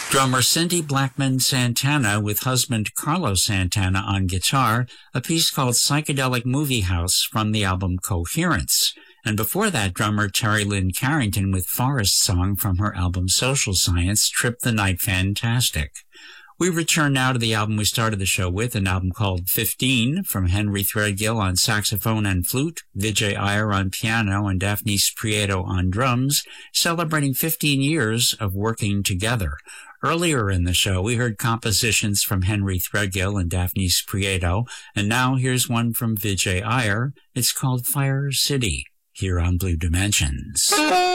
Drummer Cindy Blackman Santana with husband Carlos Santana on guitar, a piece called Psychedelic Movie House from the album Coherence. And before that, drummer Terry Lynn Carrington with Forest Song from her album Social Science, Trip the Night Fantastic. We return now to the album we started the show with, an album called 15 from Henry Threadgill on saxophone and flute, Vijay Iyer on piano, and Daphne Prieto on drums, celebrating 15 years of working together. Earlier in the show, we heard compositions from Henry Threadgill and Daphne Prieto, and now here's one from Vijay Iyer. It's called Fire City, here on Blue Dimensions.